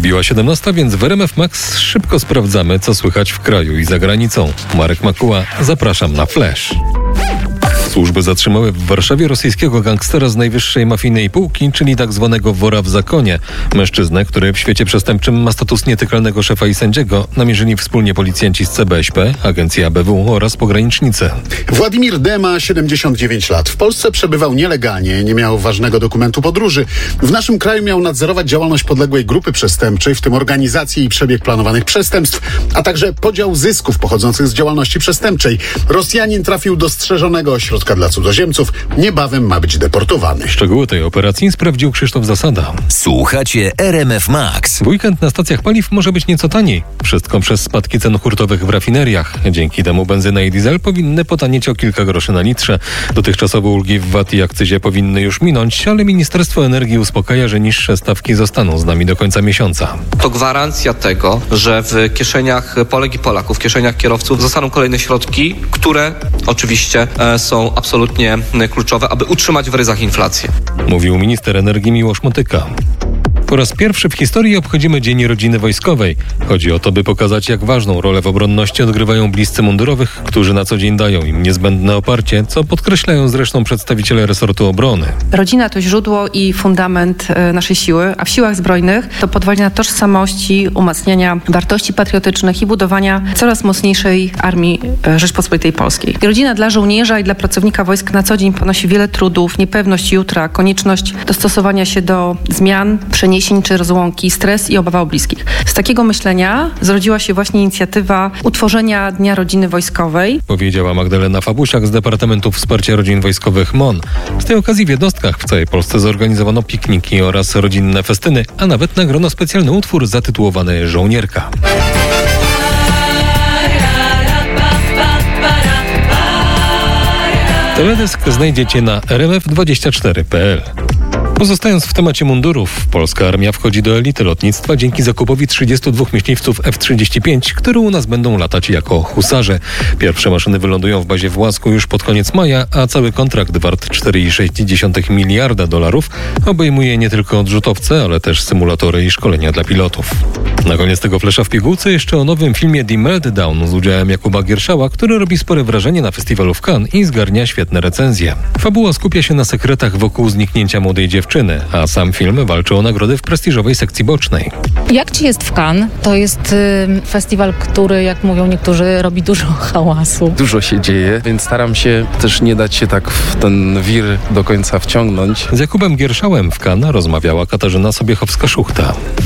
Wybiła 17, więc w RMF Max szybko sprawdzamy, co słychać w kraju i za granicą. Marek Makuła, zapraszam na Flash. Służby zatrzymały w Warszawie rosyjskiego gangstera z najwyższej mafijnej półki, czyli tak zwanego wora w zakonie. Mężczyznę, który w świecie przestępczym ma status nietykalnego szefa i sędziego, namierzyli wspólnie policjanci z CBŚP, agencja ABW oraz pogranicznicy. Władimir D. ma 79 lat. W Polsce przebywał nielegalnie, nie miał ważnego dokumentu podróży. W naszym kraju miał nadzorować działalność podległej grupy przestępczej, w tym organizację i przebieg planowanych przestępstw, a także podział zysków pochodzących z działalności przestępczej. Rosjanin trafił do strzeżonego ośrodka dla cudzoziemców. Niebawem ma być deportowany. Szczegóły tej operacji sprawdził Krzysztof Zasada. Słuchacie RMF Max. W weekend na stacjach paliw może być nieco taniej. Wszystko przez spadki cen hurtowych w rafineriach. Dzięki temu benzyna i diesel powinny potanieć o kilka groszy na litrze. Dotychczasowe ulgi w VAT i akcyzie powinny już minąć, ale Ministerstwo Energii uspokaja, że niższe stawki zostaną z nami do końca miesiąca. To gwarancja tego, że w kieszeniach Polek i Polaków, w kieszeniach kierowców zostaną kolejne środki, które oczywiście są absolutnie kluczowe, aby utrzymać w ryzach inflację. Mówił minister energii Miłosz Motyka. Po raz pierwszy w historii obchodzimy Dzień Rodziny Wojskowej. Chodzi o to, by pokazać, jak ważną rolę w obronności odgrywają bliscy mundurowych, którzy na co dzień dają im niezbędne oparcie, co podkreślają zresztą przedstawiciele resortu obrony. Rodzina to źródło i fundament naszej siły, a w siłach zbrojnych to podwalina tożsamości, umacniania wartości patriotycznych i budowania coraz mocniejszej armii Rzeczpospolitej Polskiej. Rodzina dla żołnierza i dla pracownika wojsk na co dzień ponosi wiele trudów, niepewność jutra, konieczność dostosowania się do zmian, przeniesień czy rozłąki, stres i obawa o bliskich. Z takiego myślenia zrodziła się właśnie inicjatywa utworzenia Dnia Rodziny Wojskowej. Powiedziała Magdalena Fabusiak z Departamentu Wsparcia Rodzin Wojskowych MON. Z tej okazji w jednostkach w całej Polsce zorganizowano pikniki oraz rodzinne festyny, a nawet nagrono specjalny utwór zatytułowany Żołnierka. Teledysk znajdziecie na rmf24.pl. Pozostając w temacie mundurów, polska armia wchodzi do elity lotnictwa dzięki zakupowi 32 myśliwców F-35, które u nas będą latać jako husarze. Pierwsze maszyny wylądują w bazie w Łasku już pod koniec maja, a cały kontrakt wart $4,6 miliarda obejmuje nie tylko odrzutowce, ale też symulatory i szkolenia dla pilotów. Na koniec tego flesza w pigułce jeszcze o nowym filmie The Meltdown z udziałem Jakuba Gierszała, który robi spore wrażenie na festiwalu w Cannes i zgarnia świetne recenzje. Fabuła skupia się na sekretach wokół zniknięcia młodej dziewczyny, a sam film walczy o nagrody w prestiżowej sekcji bocznej. Jak ci jest w Cannes? To jest festiwal, który, jak mówią niektórzy, robi dużo hałasu. Dużo się dzieje, więc staram się też nie dać się tak w ten wir do końca wciągnąć. Z Jakubem Gierszałem w Cannes rozmawiała Katarzyna Sobiechowska-Szuchta.